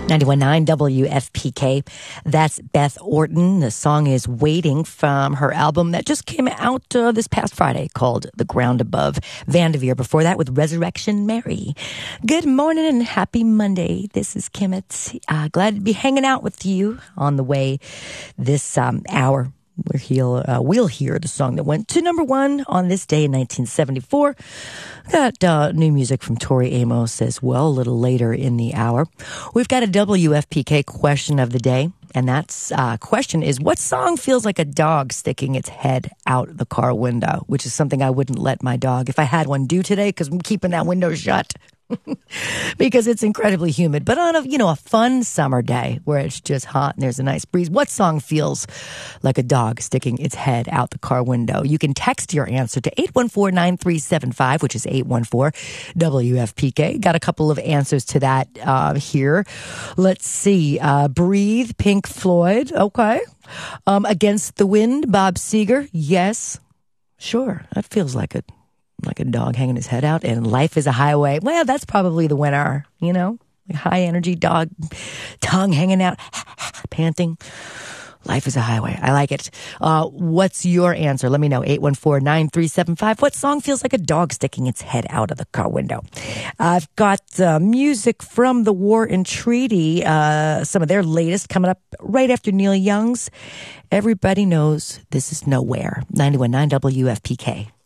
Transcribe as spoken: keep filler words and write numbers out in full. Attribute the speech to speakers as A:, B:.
A: ninety-one point nine W F P K. That's Beth Orton. The song is Waiting from her album that just came out uh, this past Friday called The Ground Above. Vanderveer before that with Resurrection Mary. Good morning and happy Monday. This is Kimmett. Uh, glad to be hanging out with you on the way this um, hour. We're he'll, uh, we'll hear the song that went to number one on this day in nineteen seventy-four. Got uh, new music from Tori Amos as well a little later in the hour. We've got a W F P K question of the day, and that uh, question is, what song feels like a dog sticking its head out the car window? Which is something I wouldn't let my dog, if I had one, do today, because I'm keeping that window shut. Because it's incredibly humid. But on a, you know, a fun summer day where it's just hot and there's a nice breeze, what song feels like a dog sticking its head out the car window? You can text your answer to eight one four, nine three seven five, which is eight one four W F P K. Got a couple of answers to that uh, here. Let's see. Uh, Breathe, Pink Floyd. Okay. Um, Against the Wind, Bob Seger. Yes. Sure. That feels like a like a dog hanging his head out. And Life is a Highway. Well, that's probably the winner, you know, like high energy dog, tongue hanging out, panting. Life is a Highway. I like it. Uh, what's your answer? Let me know. eight one four, nine three seven five. What song feels like a dog sticking its head out of the car window? I've got uh, music from the War and Treaty, uh, some of their latest coming up right after Neil Young's. Everybody knows this is Nowhere. ninety-one point nine W F P K.